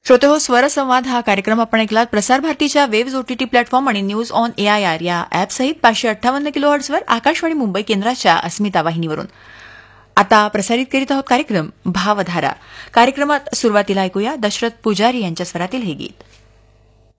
श्रोतेहो, स्वरसंवाद हा कार्यक्रम आपण ऐकलात प्रसार भारतीच्या वेव्ज ओटीटी प्लॅटफॉर्म आणि न्यूज ऑन एआयआर या ॲपसहित 558 किलोहर्ट्झवर आकाशवाणी मुंबई केंद्राच्या अस्मिता वाहिनीवरून. आता प्रसारित करीत आहोत कार्यक्रम भावधारा. कार्यक्रमात सुरुवातीला ऐकूया दशरथ पुजारी यांच्या स्वरातील हे गीत.